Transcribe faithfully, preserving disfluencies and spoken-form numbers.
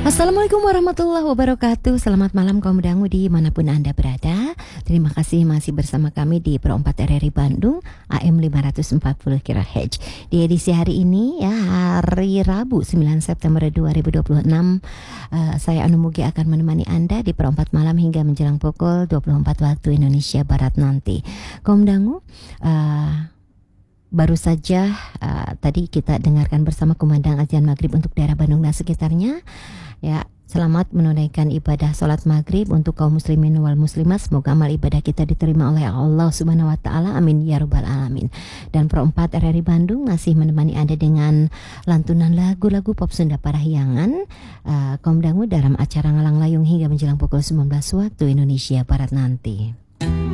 Assalamualaikum warahmatullahi wabarakatuh. Selamat malam kaum dangu dimanapun Anda berada. Terima kasih masih bersama kami di Pro empat R R I Bandung A M lima empat puluh kHz. Di edisi hari ini ya, hari Rabu sembilan September dua ribu dua puluh enam, uh, saya Anu Mugi akan menemani Anda di Pro empat malam hingga menjelang pukul dua puluh empat waktu Indonesia Barat nanti. Kaum dangu, uh, baru saja uh, tadi kita dengarkan bersama kumandang azan maghrib untuk daerah Bandung dan sekitarnya. Ya, selamat menunaikan ibadah sholat maghrib untuk kaum muslimin wal muslimat. Semoga amal ibadah kita diterima oleh Allah Subhanahu Wa Taala. Amin ya rabbal alamin. Dan Pro empat R R I Bandung masih menemani Anda dengan lantunan lagu-lagu pop Sunda Parahyangan, uh, kaum dangu dalam acara Ngalang Layung hingga menjelang pukul sembilan belas waktu Indonesia Barat nanti.